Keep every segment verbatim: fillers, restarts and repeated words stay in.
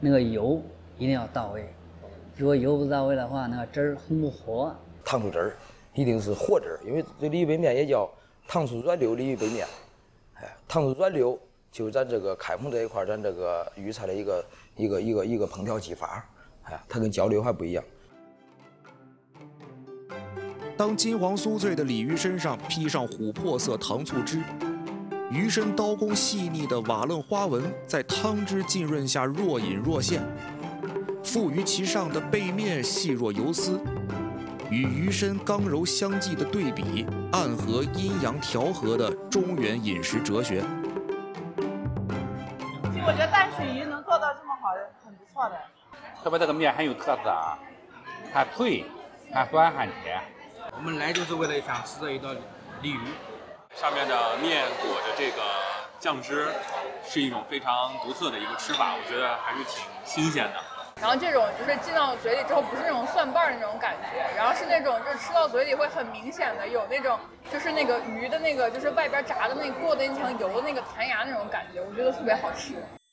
那个油一定要到位。如果油不到位的话，那个汁儿烘不活。 烫出汁儿，一定是活汁儿，因为这鲤鱼背面也叫烫出软溜鲤鱼背面。哎，烫出软溜，就是咱这个开封这一块，咱这个鱼菜的一个一个一个一个烹调技法。哎，它跟焦溜还不一样。 当金黄酥脆的鲤鱼身上披上琥珀色糖醋汁，鱼身刀工细腻的瓦楞花纹在汤汁浸润下若隐若现，附于其上的背面细若游丝，与鱼身刚柔相济的对比，暗合阴阳调和的中原饮食哲学。 我觉得淡水鱼能做到这么好，很不错的。 特别这个面很有特色啊，它脆，它酸，还甜。 我们来就是为了想吃这一道鲤鱼， 上面的面裹着这个酱汁，是一种非常独特的一个吃法，我觉得还是挺新鲜的。 然后这种就是进到嘴里之后，不是那种蒜瓣的那种感觉，然后是那种就是吃到嘴里会很明显的有那种就是那个鱼的那个就是外边炸的那过的那层油的那个弹牙那种感觉，我觉得特别好吃。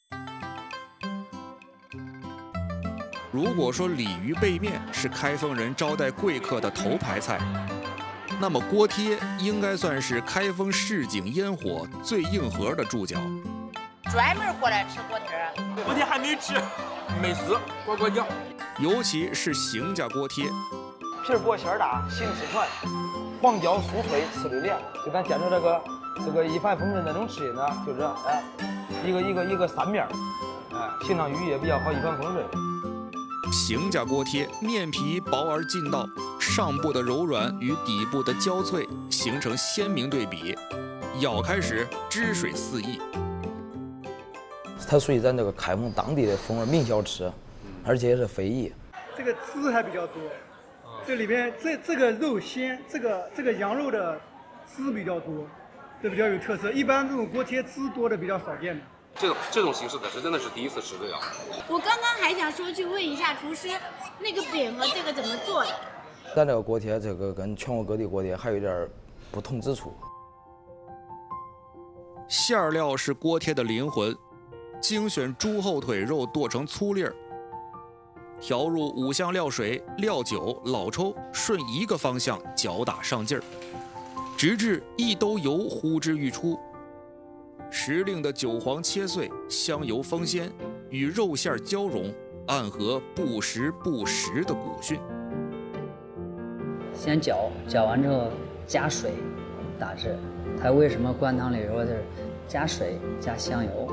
如果说鲤鱼背面是开封人招待贵客的头牌菜，那么锅贴应该算是开封市井烟火最硬核的注脚。 专门过来吃锅贴， 锅贴还没吃， 美食呱呱叫。 尤其是邢家锅贴， 皮儿薄馅儿大，形吃传，黄焦酥脆，吃溜连。就咱见着这个这个一帆风顺那种吃呢，就这哎，一个一个一个三面，哎，形状鱼也比较好，一帆风顺。 邢家锅贴面皮薄而劲道，上部的柔软与底部的焦脆形成鲜明对比，咬开时汁水四溢。 它属于咱这个开封当地的风味名小吃，而且也是非遗。 这个汁还比较多，这里边这这个肉鲜，这个这个羊肉的汁比较多，这比较有特色。一般这种锅贴汁多的比较少见的。 这种这种形式的是真的是第一次吃这个。 我刚刚还想说去问一下厨师，那个饼和这个怎么做的？ 咱这个锅贴，这个跟全国各地锅贴还有点不同之处。 馅儿料是锅贴的灵魂，精选猪后腿肉剁成粗粒儿，调入五香料水、料酒、老抽，顺一个方向搅打上劲儿，直至一兜油呼之欲出。时令的韭黄切碎，香油封鲜，与肉馅交融，暗合不时不食的古训。 先搅，搅完之后加水打制。它为什么灌汤里说就是加水加香油？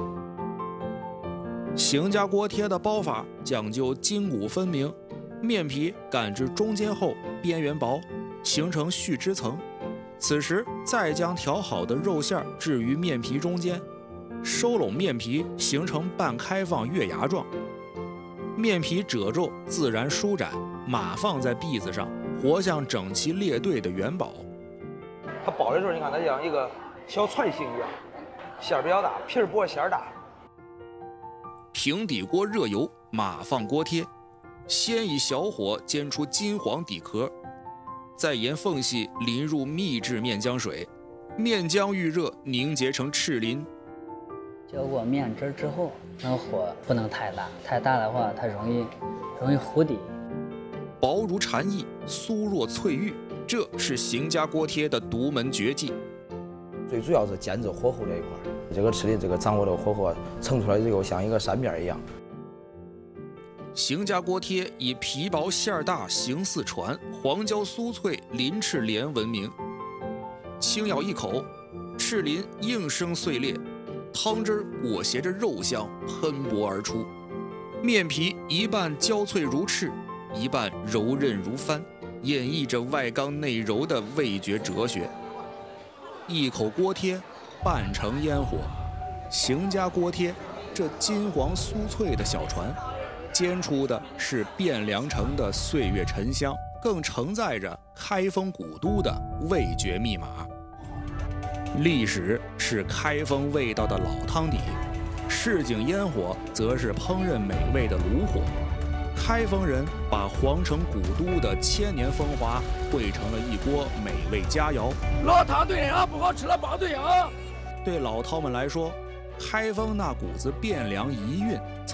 邢家锅贴的包法讲究筋骨分明，面皮擀至中间厚，边缘薄，形成续汁层。此时再将调好的肉馅置于面皮中间，收拢面皮，形成半开放月牙状。面皮褶皱自然舒展，码放在篦子上，活像整齐列队的元宝。 它包的时候，你看它像一个小船形一样，馅儿比较大，皮儿薄馅儿大。 平底锅热油，码放锅贴，先以小火煎出金黄底壳，再沿缝隙淋入秘制面浆水，面浆遇热凝结成赤鳞。 浇过面汁之后，那火不能太大，太大的话它容易容易糊底。 薄如蝉翼，酥若翠玉，这是邢家锅贴的独门绝技。 最主要是煎制火候这一块，这个吃的这个掌握这个火候，盛出来之后像一个扇面一样。 邢家锅贴以皮薄馅儿大，形似船，黄焦酥脆，鳞翅连闻名。轻咬一口，翅鳞应声碎裂，汤汁裹挟着肉香喷薄而出。面皮一半焦脆如翅，一半柔韧如帆，演绎着外刚内柔的味觉哲学。一口锅贴，半成烟火。邢家锅贴，这金黄酥脆的小船，煎出的是汴梁城的岁月沉香，更承载着开封古都的味觉密码。历史是开封味道的老汤底，市井烟火则是烹饪美味的炉火。开封人把皇城古都的千年风华汇成了一锅美味佳肴。 老汤对人啊，不好吃了绑对啊！ 对老饕们来说，开封那股子汴梁遗韵才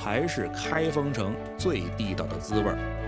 还是开封城最地道的滋味儿。